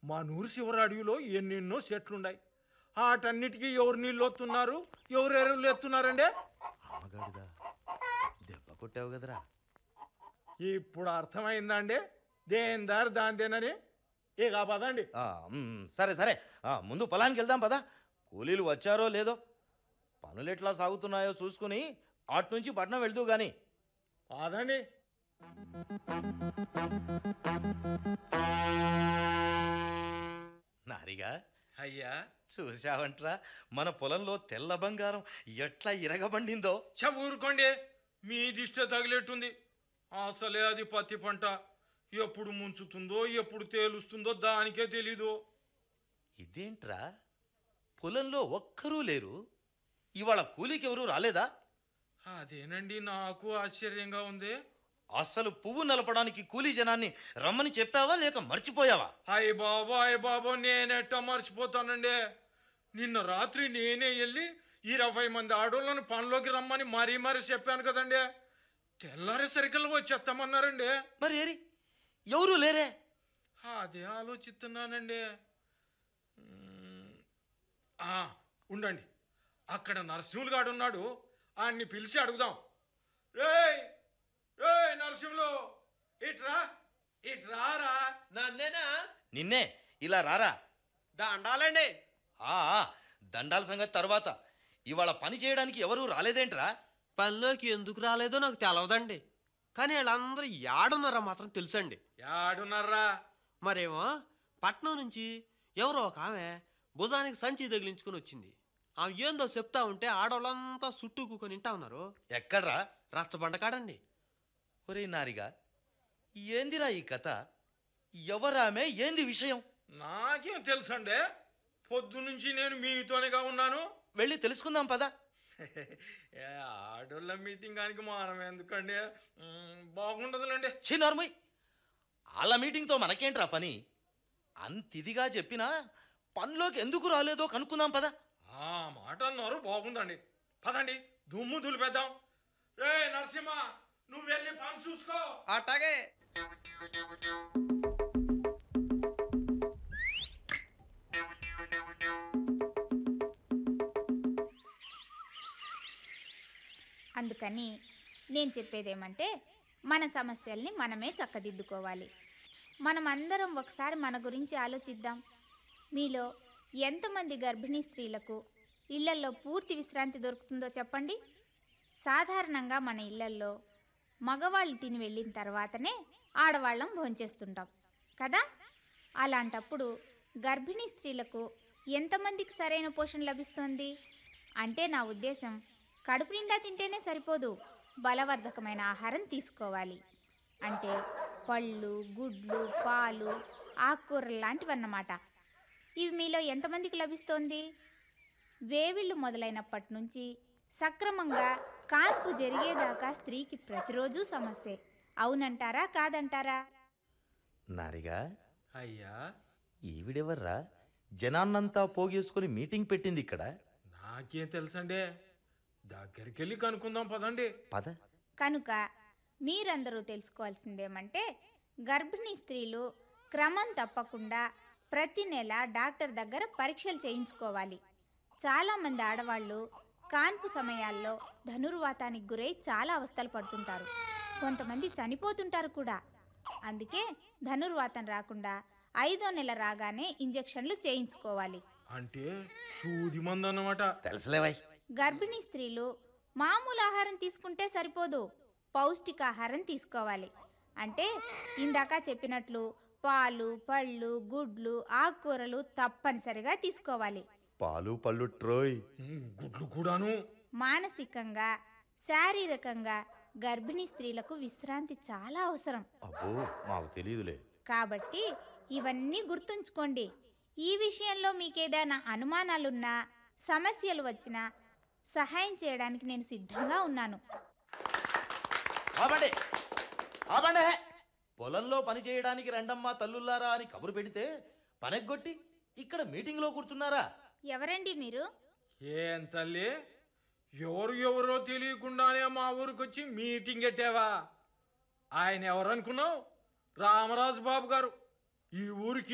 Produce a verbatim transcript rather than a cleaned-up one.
మా నూరు శివర అడవిలో ఎన్నెన్నో చెట్లున్నాయి. వాటన్నిటికీ ఎవరు నీళ్ళు వస్తున్నారు, ఎవరు ఎరువులు ఎత్తున్నారండి? అమ్మగాడిదా దెబ్బ కొట్టావు కదరా. ఇప్పుడు అర్థమైందండి దేని దారి దాంతేనని. ఇక పదండి. ఆ, మ్, సరే సరే ఆ, ముందు పొలానికి వెళ్దాం పదా. కూలీలు వచ్చారో లేదో, పనులు ఎట్లా సాగుతున్నాయో చూసుకుని అటు నుంచి పట్నం వెళ్తూ గాని. పదండి. నారిగా అయ్యా, చూసావంట్రా మన పొలంలో తెల్ల బంగారం ఎట్లా ఇరగబండిందో. చ ఊరుకోండి, మీ దిష్ట తగిలేట్టుంది. అసలే అది పత్తి పంట. ఎప్పుడు ముంచుతుందో ఎప్పుడు తేలుస్తుందో దానికే తెలీదు. ఇదేంట్రా పొలంలో ఒక్కరూ లేరు, ఇవాళ కూలీకి ఎవరూ రాలేదా? అదేనండి నాకు ఆశ్చర్యంగా ఉంది. అసలు పువ్వు నలపడానికి కూలీ జనాన్ని రమ్మని చెప్పావా లేక మర్చిపోయావా? అయ్య బాబా అయ్య బాబా నేనెట్ట మర్చిపోతానండి. నిన్న రాత్రి నేనే వెళ్ళి ఇరవై మంది ఆడోళ్ళను పనిలోకి రమ్మని మరీ మరీ చెప్పాను కదండి. తెల్లారే సరికల్లా వచ్చేస్తామన్నారండి. మరి ఏరి ఎవరూ లేరే? అదే ఆలోచిస్తున్నానండి. ఉమ్, ఆ, ఉండండి, అక్కడ నరసింహులు గాడు ఉన్నాడు, ఆయన్ని పిలిచి అడుగుదాం. రేయ్ రేయ్ నరసింహులు, ఇట్రా ఇట్రారా. నన్నేనా? నిన్నే, ఇలా రారా. దండాలండి. ఆ ఆ, దండాల సంగతి తర్వాత, ఇవాళ పని చేయడానికి ఎవరూ రాలేదేంట్రా? పనిలోకి ఎందుకు రాలేదో నాకు తెలవదండి, కానీ వాళ్ళందరూ యాడున్నారా మాత్రం తెలుసండి. యాడున్నారా? మరేమో పట్నం నుంచి ఎవరో ఒక ఆమె భుజానికి సంచి తగిలించుకుని వచ్చింది. ఆమె ఏందో చెప్తా ఉంటే ఆడవాళ్ళంతా చుట్టూ కూకొని వింటా ఉన్నారు. ఎక్కడ్రా? రచ్చబండ కాడండి. ఒరే నారిగా, ఏందిరా ఈ కథ? ఎవరామె, ఏంది విషయం? నాకేం తెలుసండి, పొద్దు నుంచి నేను మీతోనేగా ఉన్నాను. వెళ్ళి తెలుసుకుందాం పదా. ఏ, ఆడోళ్ళ మీటింగ్ కానికి మనం ఎందుకండి, ఉమ్, బాగుండదులేండి. చిన్నర్మయ్, వాళ్ళ మీటింగ్తో మనకేంట్రా పని? అంతిదిగా చెప్పినా పనిలోకి ఎందుకు రాలేదో కనుక్కుందాం పదా. ఆ మాట అన్నారు, బాగుందండి. పదండి, దుమ్ము దులిపేద్దాం. రే నరసింహ, నువ్వు వెళ్ళి పని చూసుకో. అట్టాగే. అందుకని నేను చెప్పేదేమంటే, మన సమస్యల్ని మనమే చక్కదిద్దుకోవాలి. మనమందరం ఒకసారి మన గురించి ఆలోచిద్దాం. మీలో ఎంతమంది గర్భిణీ స్త్రీలకు ఇళ్లల్లో పూర్తి విశ్రాంతి దొరుకుతుందో చెప్పండి. సాధారణంగా మన ఇళ్లల్లో మగవాళ్ళు తిని వెళ్ళిన తర్వాతనే ఆడవాళ్ళం భోంచేస్తుంటాం కదా. అలాంటప్పుడు గర్భిణీ స్త్రీలకు ఎంతమందికి సరైన పోషణ లభిస్తుంది అంటే, నా ఉద్దేశం కడుపు నిండా తింటేనే సరిపోదు, బలవర్ధకమైన ఆహారం తీసుకోవాలి. అంటే పళ్ళు, గుడ్లు, పాలు, ఆకుకూరలు లాంటివన్నమాట. ఇవి మీలో ఎంతమందికి లభిస్తోంది? వేవిళ్ళు మొదలైనప్పటి నుంచి సక్రమంగా కాన్పు జరిగేదాకా స్త్రీకి ప్రతిరోజు సమస్యే. అవునంటారా కాదంటారా? నారిగా, అయ్యా, ఈవిడెవర్రా జనాన్నంతా పోగేసుకుని మీటింగ్ పెట్టింది ఇక్కడ? నాకేం తెలుసండి, దగ్గరికి వెళ్ళి కనుక్కుందాం పదండి. పద. కనుక మీరందరూ తెలుసుకోవాల్సిందేమంటే, గర్భిణీ స్త్రీలు క్రమం తప్పకుండా ప్రతి నెల డాక్టర్ దగ్గర పరీక్షలు చేయించుకోవాలి. చాలామంది ఆడవాళ్ళు కాన్పు సమయాల్లో ధనుర్వాతానికి గురై చాలా అవస్థలు పడుతుంటారు, కొంతమంది చనిపోతుంటారు కూడా. అందుకే ధనుర్వాతం రాకుండా ఐదో నెల రాగానే ఇంజెక్షన్లు చేయించుకోవాలి. అంటే సూది మందు అన్నమాట. తెలుసులేవై. గర్భిణీ స్త్రీలు మామూలు ఆహారం తీసుకుంటే సరిపోదు, పౌష్టికాహారం తీసుకోవాలి. అంటే ఇందాక చెప్పినట్లు పాలు, పళ్ళు, గుడ్లు, ఆకుకూరలు తప్పనిసరిగా తీసుకోవాలి. పాలు పళ్ళు ట్రోయ్. ఉమ్, గుడ్లు కూడాను. మానసికంగా, శారీరకంగా గర్భిణీ స్త్రీలకు విశ్రాంతి చాలా అవసరం. అబ్బో, మాకు తెలియదులే. కాబట్టి ఇవన్నీ గుర్తుంచుకోండి. ఈ విషయంలో మీకేదైనా అనుమానాలున్నా, సమస్యలు వచ్చినా సహాయం చేయడానికి నేను సిద్ధంగా ఉన్నాను. ఆబండి, ఆబండే. పొలంలో పని చేయడానికి రండమ్మా తల్లుల్లారా అని కబురు పెడితే పనెగ్గొట్టి ఇక్కడ మీటింగ్లో కూర్చున్నారా? ఎవరండి మీరు? ఏం తల్లి, ఎవరు ఎవరో తెలియకుండానే మా ఊరికి వచ్చి మీటింగ్ పెట్టావా? ఆయన ఎవరనుకున్నావు? రామరాజు బాబు గారు. ఈ ఊరికి